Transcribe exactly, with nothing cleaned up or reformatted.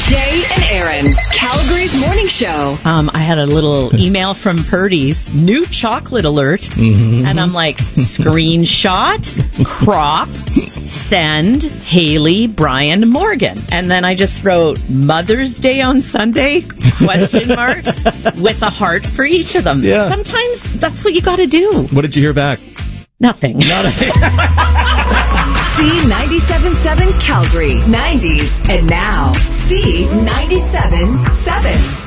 Jay and Aaron, Calgary's morning show. Um, I had a little email from Purdy's, new chocolate alert, mm-hmm. and I'm like, screenshot, crop, send, Haley, Brian, Morgan. And then I just wrote, Mother's Day on Sunday, question mark, with a heart for each of them. Yeah. Sometimes that's what you got to do. What did you hear back? Nothing. Not a- C ninety-seven point seven Calgary, nineties, and now C ninety-seven point seven.